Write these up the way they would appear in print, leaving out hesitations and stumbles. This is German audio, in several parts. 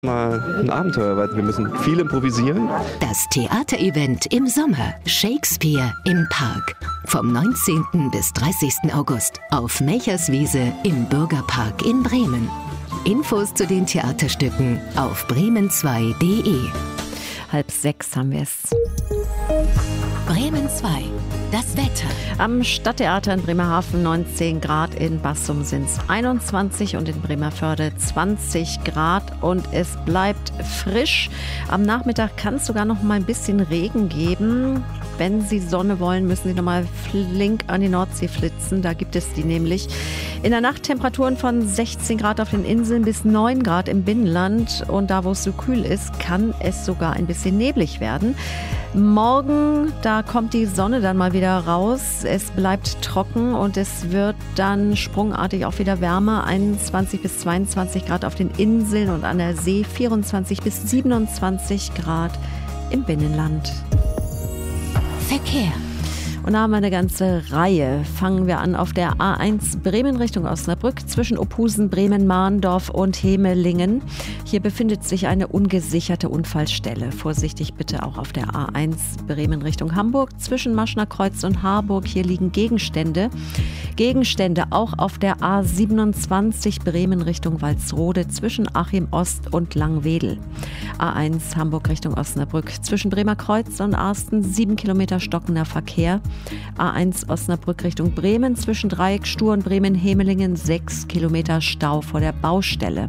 Mal ein Abenteuer, weil wir müssen viel improvisieren. Das Theaterevent im Sommer. Shakespeare im Park. Vom 19. bis 30. August auf Melcherswiese im Bürgerpark in Bremen. Infos zu den Theaterstücken auf bremen2.de. 5:30 haben wir es. Bremen 2. Das Wetter. Am Stadttheater in Bremerhaven 19 Grad, in Bassum sind es 21 und in Bremerförde 20 Grad und es bleibt frisch. Am Nachmittag kann es sogar noch mal ein bisschen Regen geben. Wenn Sie Sonne wollen, müssen Sie noch mal flink an die Nordsee flitzen. Da gibt es die nämlich. In der Nacht Temperaturen von 16 Grad auf den Inseln bis 9 Grad im Binnenland. Und da, wo es so kühl ist, kann es sogar ein bisschen neblig werden. Morgen, da kommt die Sonne dann mal wieder raus. Es bleibt trocken und es wird dann sprungartig auch wieder wärmer. 21 bis 22 Grad auf den Inseln und an der See, 24 bis 27 Grad im Binnenland. Verkehr. Und da haben wir eine ganze Reihe. Fangen wir an auf der A1 Bremen Richtung Osnabrück zwischen Ophusen, Bremen, Mahndorf und Hemelingen. Hier befindet sich eine ungesicherte Unfallstelle. Vorsichtig bitte auch auf der A1 Bremen Richtung Hamburg zwischen Maschnerkreuz und Harburg. Hier liegen Gegenstände. Gegenstände auch auf der A27 Bremen Richtung Walsrode zwischen Achim Ost und Langwedel. A1 Hamburg Richtung Osnabrück zwischen Bremerkreuz und Arsten 7 Kilometer stockender Verkehr. A1 Osnabrück Richtung Bremen zwischen Dreieckstuhr und Bremen-Hemelingen 6 Kilometer Stau vor der Baustelle.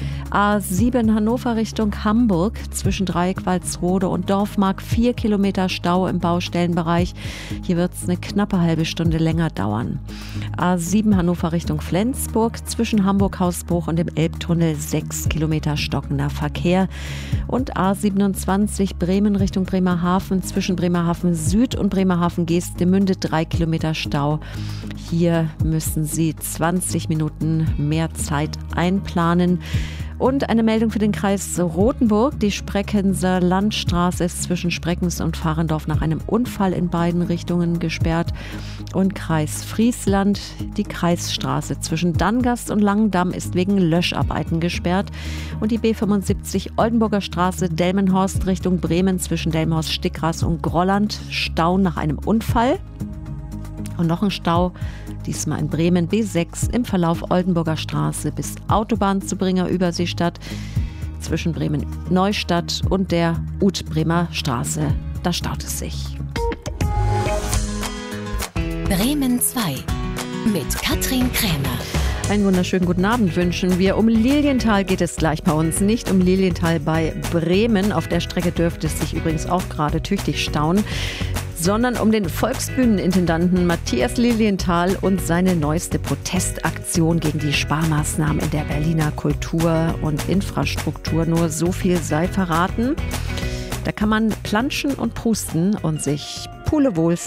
A7 Hannover Richtung Hamburg zwischen Dreieck Walsrode und Dorfmark 4 Kilometer Stau im Baustellenbereich. Hier wird es eine knappe halbe Stunde länger dauern. A7 Hannover Richtung Flensburg zwischen Hamburg-Hausbruch und dem Elbtunnel 6 Kilometer stockender Verkehr. Und A27 Bremen Richtung Bremerhaven zwischen Bremerhaven Süd und Bremerhaven-Geestemünde 3 Kilometer Stau. Hier müssen Sie 20 Minuten mehr Zeit einplanen. Und eine Meldung für den Kreis Rothenburg. Die Spreckenser Landstraße ist zwischen Spreckens und Fahrendorf nach einem Unfall in beiden Richtungen gesperrt. Und Kreis Friesland, die Kreisstraße zwischen Dangast und Langendamm ist wegen Löscharbeiten gesperrt. Und die B75 Oldenburger Straße Delmenhorst Richtung Bremen zwischen Delmenhorst, Stickras und Grolland. Stau nach einem Unfall. Und noch ein Stau, diesmal in Bremen B6 im Verlauf Oldenburger Straße bis Autobahnzubringer Überseestadt zwischen Bremen-Neustadt und der Ut-Bremer Straße. Da staut es sich. Bremen 2 mit Katrin Krämer. Einen wunderschönen guten Abend wünschen wir. Um Lilienthal geht es gleich bei uns, nicht um Lilienthal bei Bremen. Auf der Strecke dürfte es sich übrigens auch gerade tüchtig stauen, sondern um den Volksbühnenintendanten Matthias Lilienthal und seine neueste Protestaktion gegen die Sparmaßnahmen in der Berliner Kultur und Infrastruktur. Nur so viel sei verraten. Da kann man planschen und pusten und sich pulewohl